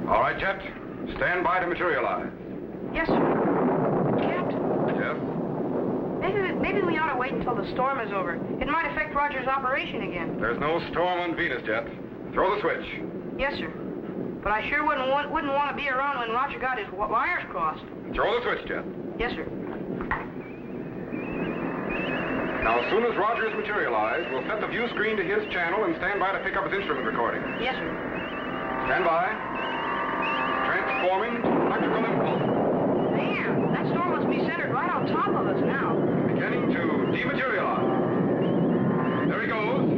All right, Jet. Stand by to materialize. Yes, sir. Captain, Yes? maybe we ought to wait until the storm is over. It might affect Roger's operation again. There's no storm on Venus, Jet. Throw the switch. Yes, sir. But I sure wouldn't want to be around when Roger got his wires crossed. Throw the switch, Jet. Yes, sir. Now, as soon as Roger is materialized, we'll set the view screen to his channel and stand by to pick up his instrument recording. Yes, sir. Stand by. Transforming to electrical impulse. Man, that storm must be centered right on top of us now. Beginning to dematerialize. There he goes.